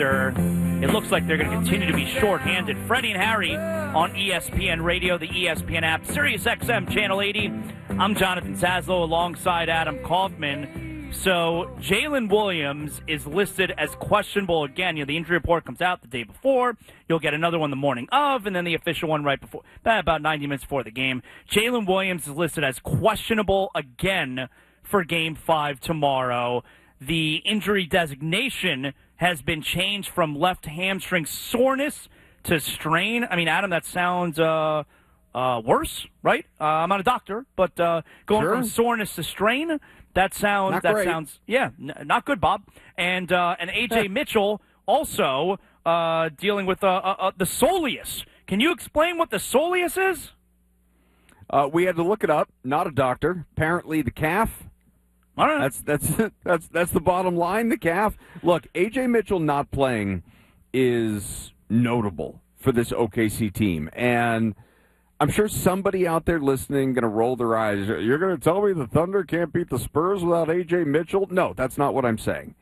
It looks like they're going to continue to be shorthanded. Freddie and Harry on ESPN Radio, the ESPN app, Sirius XM Channel 80. I'm Jonathan Zaslow alongside Adam Kaufman. So Jalen Williams is listed as questionable again. The injury report comes out the day before. You'll get another one the morning of, and then the official one right before, about 90 minutes before the game. Jalen Williams is listed as questionable again for Game 5 tomorrow. The injury designation has been changed from left hamstring soreness to strain. I mean, Adam, that sounds worse, right? I'm not a doctor, but going from soreness to strain, that sounds not good, Bob. And AJ Mitchell also dealing with the soleus. Can you explain what the soleus is? We had to look it up. Not a doctor. Apparently, the calf. All right. That's the bottom line. The calf. Look, A.J. Mitchell not playing is notable for this OKC team, and I'm sure somebody out there listening going to roll their eyes. You're going to tell me the Thunder can't beat the Spurs without A.J. Mitchell? No, that's not what I'm saying.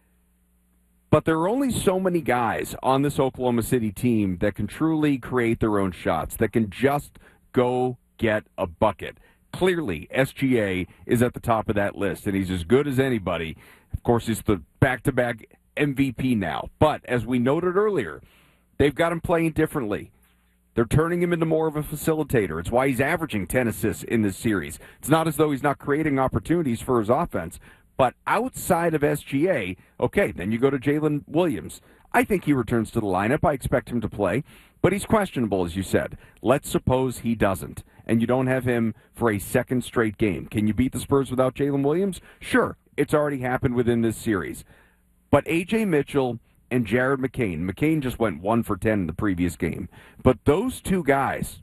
But there are only so many guys on this Oklahoma City team that can truly create their own shots, that can just go get a bucket. Clearly, SGA is at the top of that list, and he's as good as anybody. Of course, he's the back-to-back MVP now. But, as we noted earlier, they've got him playing differently. They're turning him into more of a facilitator. It's why he's averaging 10 assists in this series. It's not as though he's not creating opportunities for his offense. But outside of SGA, okay, then you go to Jalen Williams. I think he returns to the lineup. I expect him to play. But he's questionable, as you said. Let's suppose he doesn't, and you don't have him for a second straight game. Can you beat the Spurs without Jalen Williams? Sure, it's already happened within this series. But A.J. Mitchell and Jared McCain just went 1 for 10 in the previous game. But those two guys,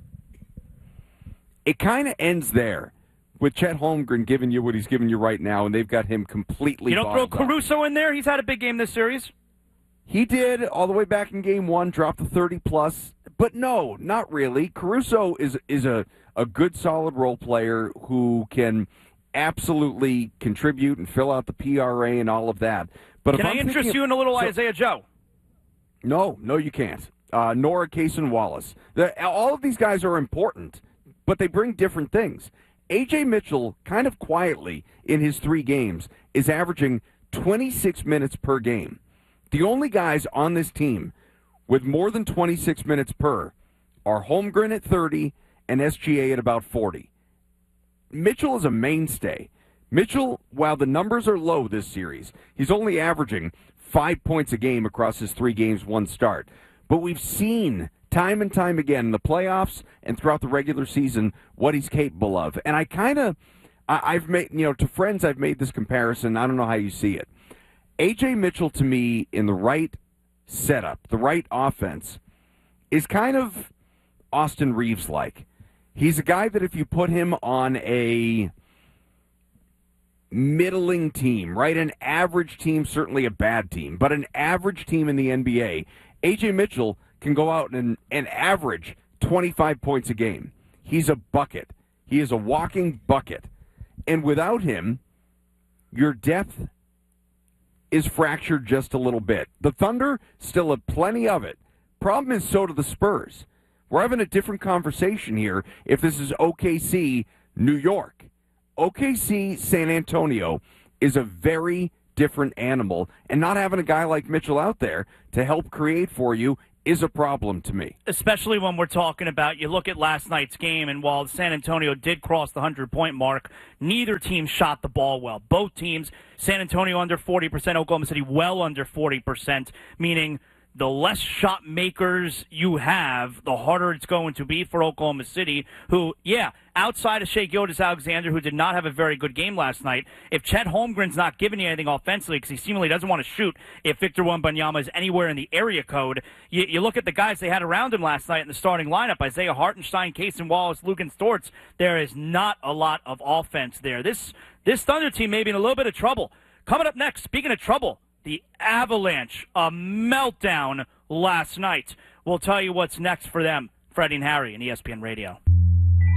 it kind of ends there with Chet Holmgren giving you what he's giving you right now, and they've got him completely. You don't throw Caruso in there? He's had a big game this series. He did all the way back in Game 1, dropped the 30-plus. But no, not really. Caruso is a good, solid role player who can absolutely contribute and fill out the PRA and all of that. But can I interest you in a little Isaiah Joe? No, you can't. Nor Cason Wallace. All of these guys are important, but they bring different things. A.J. Mitchell, kind of quietly in his 3 games, is averaging 26 minutes per game. The only guys on this team with more than 26 minutes per are Holmgren at 30 and SGA at about 40. Mitchell is a mainstay. Mitchell, while the numbers are low this series, he's only averaging 5 points a game across his 3 games, 1 start. But we've seen time and time again in the playoffs and throughout the regular season what he's capable of. And I've made, to friends, I've made this comparison. I don't know how you see it. A.J. Mitchell, to me, in the right setup, the right offense, is kind of Austin Reeves-like. He's a guy that if you put him on a middling team, right, an average team, certainly a bad team, but an average team in the NBA, A.J. Mitchell can go out and average 25 points a game. He's a bucket. He is a walking bucket. And without him, your depth is fractured just a little bit. The Thunder still have plenty of it. Problem is, so do the Spurs. We're having a different conversation here if this is OKC, New York. OKC, San Antonio is a very different animal, and not having a guy like Mitchell out there to help create for you is a problem to me. Especially when we're talking about, you look at last night's game, and while San Antonio did cross the 100-point mark, neither team shot the ball well. Both teams, San Antonio under 40%, Oklahoma City well under 40%, meaning the less shot makers you have, the harder it's going to be for Oklahoma City, who, outside of Shai Gilgeous-Alexander, who did not have a very good game last night, if Chet Holmgren's not giving you anything offensively because he seemingly doesn't want to shoot, if Victor Wembanyama is anywhere in the area code, you look at the guys they had around him last night in the starting lineup, Isaiah Hartenstein, Cason Wallace, Lugan Stortz, there is not a lot of offense there. This Thunder team may be in a little bit of trouble. Coming up next, speaking of trouble, the Avalanche, a meltdown last night. We'll tell you what's next for them. Freddie and Harry on ESPN Radio.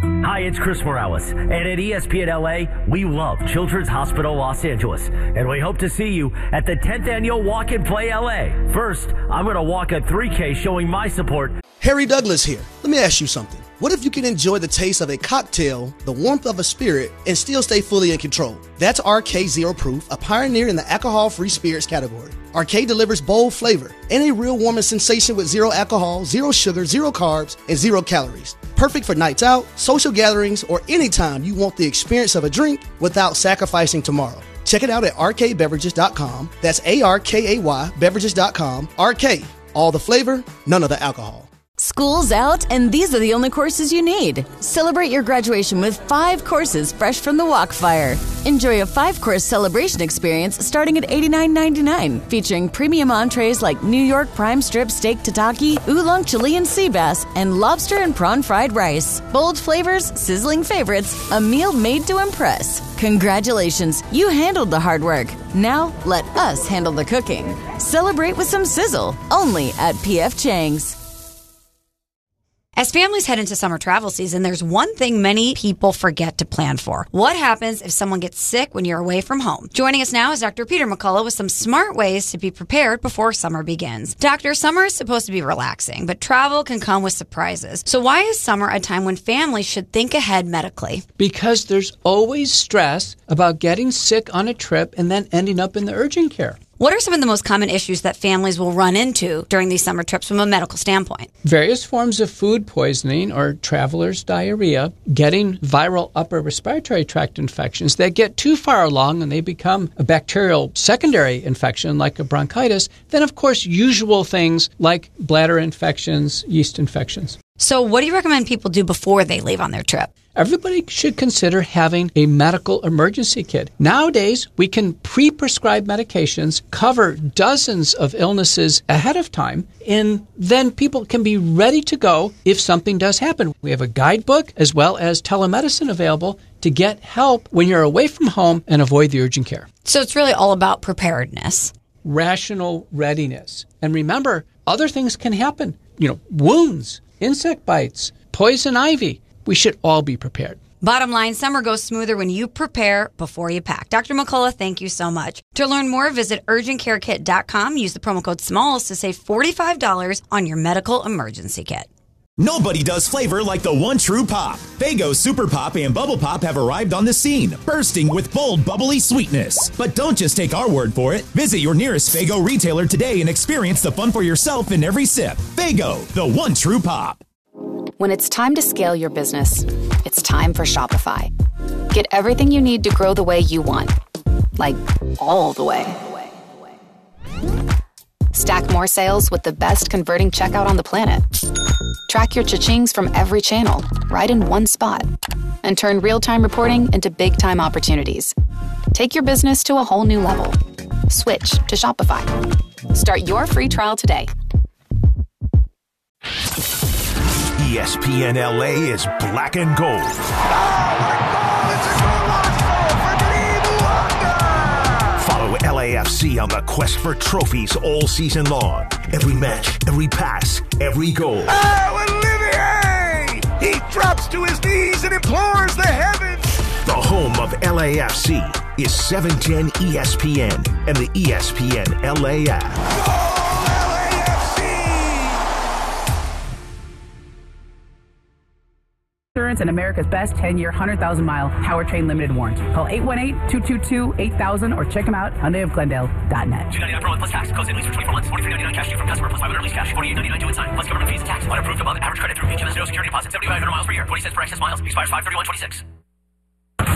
Hi, it's Chris Morales, and at ESPN LA, we love Children's Hospital Los Angeles, and we hope to see you at the 10th Annual Walk and Play LA. First, I'm going to walk a 3K showing my support. Harry Douglas here. Let me ask you something. What if you can enjoy the taste of a cocktail, the warmth of a spirit, and still stay fully in control? That's RK Zero Proof, a pioneer in the alcohol-free spirits category. RK delivers bold flavor and a real warming sensation with zero alcohol, zero sugar, zero carbs, and 0 calories. Perfect for nights out, social gatherings, or anytime you want the experience of a drink without sacrificing tomorrow. Check it out at rkbeverages.com. That's ARKAY beverages.com. RK, all the flavor, none of the alcohol. School's out, and these are the only courses you need. Celebrate your graduation with 5 courses fresh from the Walkfire. Enjoy a 5-course celebration experience starting at $89.99, featuring premium entrees like New York prime strip steak tataki, oolong Chilean sea bass, and lobster and prawn fried rice. Bold flavors, sizzling favorites, a meal made to impress. Congratulations, you handled the hard work. Now let us handle the cooking. Celebrate with some sizzle, only at P.F. Chang's. As families head into summer travel season, there's one thing many people forget to plan for. What happens if someone gets sick when you're away from home? Joining us now is Dr. Peter McCullough with some smart ways to be prepared before summer begins. Doctor, summer is supposed to be relaxing, but travel can come with surprises. So why is summer a time when families should think ahead medically? Because there's always stress about getting sick on a trip and then ending up in the urgent care. What are some of the most common issues that families will run into during these summer trips from a medical standpoint? Various forms of food poisoning or traveler's diarrhea, getting viral upper respiratory tract infections that get too far along and they become a bacterial secondary infection like a bronchitis. Then, of course, usual things like bladder infections, yeast infections. So what do you recommend people do before they leave on their trip? Everybody should consider having a medical emergency kit. Nowadays, we can pre-prescribe medications, cover dozens of illnesses ahead of time, and then people can be ready to go if something does happen. We have a guidebook as well as telemedicine available to get help when you're away from home and avoid the urgent care. So it's really all about preparedness. Rational readiness. And remember, other things can happen. Wounds, insect bites, poison ivy. We should all be prepared. Bottom line, summer goes smoother when you prepare before you pack. Dr. McCullough, thank you so much. To learn more, visit urgentcarekit.com. Use the promo code SMALLS to save $45 on your medical emergency kit. Nobody does flavor like the one true pop. Faygo Super Pop and Bubble Pop have arrived on the scene, bursting with bold, bubbly sweetness. But don't just take our word for it. Visit your nearest Faygo retailer today and experience the fun for yourself in every sip. Faygo, the one true pop. When it's time to scale your business, it's time for Shopify. Get everything you need to grow the way you want. Like, all the way. Stack more sales with the best converting checkout on the planet. Track your cha-chings from every channel, right in one spot. And turn real-time reporting into big-time opportunities. Take your business to a whole new level. Switch to Shopify. Start your free trial today. ESPN LA is black and gold. Follow LAFC on the quest for trophies all season long. Every match, every pass, every goal. Oh, Olivier! He drops to his knees and implores the heavens. The home of LAFC is 710 ESPN and the ESPN LA app. Insurance and America's best 10-year, 100,000-mile powertrain limited warranty. Call 818-222-8000 or check them out on HyundaiofGlendale.net. $299 per month plus tax. Close in lease for 24 months. $43.99 cash due from customer plus $500 lease cash. $48.99 due in time plus government fees and tax. Unapproved above average credit through HMS. No security deposit. 7,500 miles per year. 20 cents per excess miles. Expires 5/31/26.